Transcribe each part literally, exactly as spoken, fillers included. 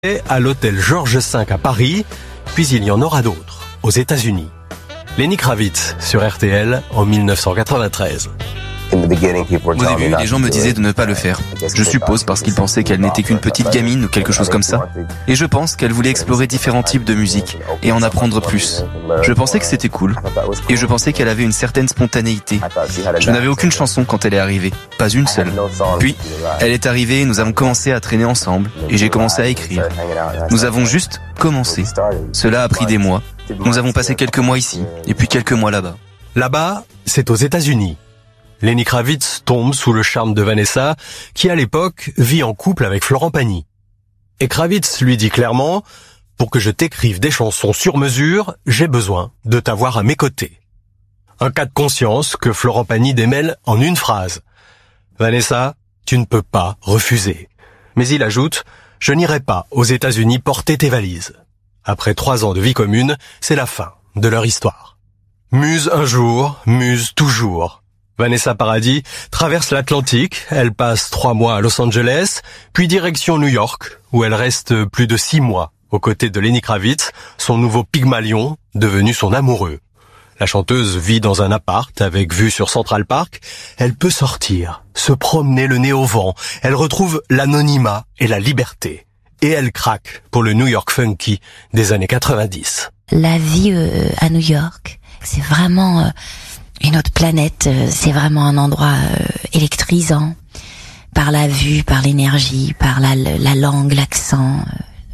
à l'hôtel Georges cinq à Paris, puis il y en aura d'autres aux États-Unis. Lenny Kravitz sur R T L en mille neuf cent quatre-vingt-treize. Au début, les gens me disaient de ne pas le faire. Je suppose parce qu'ils pensaient qu'elle n'était qu'une petite gamine ou quelque chose comme ça. Et je pense qu'elle voulait explorer différents types de musique et en apprendre plus. Je pensais que c'était cool. Et je pensais qu'elle avait une certaine spontanéité. Je n'avais aucune chanson quand elle est arrivée. Pas une seule. Puis, elle est arrivée et nous avons commencé à traîner ensemble. Et j'ai commencé à écrire. Nous avons juste commencé. Cela a pris des mois. Nous avons passé quelques mois ici et puis quelques mois là-bas. Là-bas, c'est aux États-Unis. Lenny Kravitz tombe sous le charme de Vanessa, qui à l'époque vit en couple avec Florent Pagny. Et Kravitz lui dit clairement, pour que je t'écrive des chansons sur mesure, j'ai besoin de t'avoir à mes côtés. Un cas de conscience que Florent Pagny démêle en une phrase. Vanessa, tu ne peux pas refuser. Mais il ajoute, je n'irai pas aux États-Unis porter tes valises. Après trois ans de vie commune, c'est la fin de leur histoire. Muse un jour, muse toujours. Vanessa Paradis traverse l'Atlantique, elle passe trois mois à Los Angeles, puis direction New York, où elle reste plus de six mois aux côtés de Lenny Kravitz, son nouveau Pygmalion, devenu son amoureux. La chanteuse vit dans un appart avec vue sur Central Park. Elle peut sortir, se promener le nez au vent. Elle retrouve l'anonymat et la liberté. Et elle craque pour le New York funky des années quatre-vingt-dix. La vie euh, à New York, c'est vraiment... Euh... une autre planète, c'est vraiment un endroit électrisant, par la vue, par l'énergie, par la, la langue, l'accent.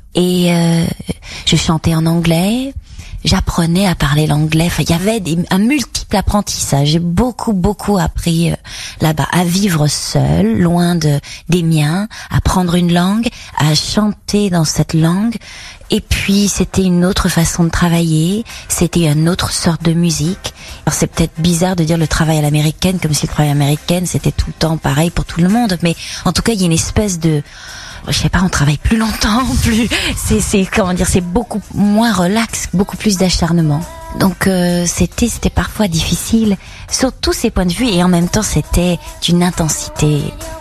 Et euh, je chantais en anglais, j'apprenais à parler l'anglais, enfin, il y avait des, un multiple apprentissage. J'ai beaucoup, beaucoup appris là-bas, à vivre seule, loin de des miens, à prendre une langue, à chanter dans cette langue. Et puis, c'était une autre façon de travailler, c'était une autre sorte de musique. Alors, c'est peut-être bizarre de dire le travail à l'américaine, comme si le travail américain, c'était tout le temps pareil pour tout le monde. Mais en tout cas, il y a une espèce de... je sais pas, on travaille plus longtemps, plus... C'est, c'est comment dire, c'est beaucoup moins relax, beaucoup plus d'acharnement. Donc, euh, c'était, c'était parfois difficile, sur tous ces points de vue, et en même temps, c'était d'une intensité...